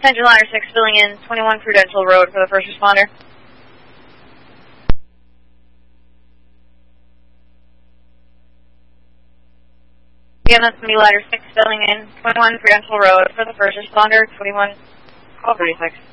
Attention Ladder 6 filling in 21 Prudential Road for the first responder. Again, that's going to be Ladder 6 filling in 21 Prudential Road for the first responder, 21 1236.